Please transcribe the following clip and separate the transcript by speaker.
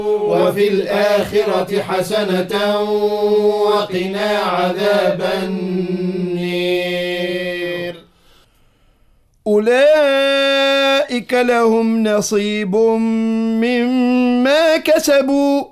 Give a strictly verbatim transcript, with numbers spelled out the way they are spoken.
Speaker 1: وفي الآخرة حسنة وقنا عذاب النير.
Speaker 2: أولئك لهم نصيب مما كسبوا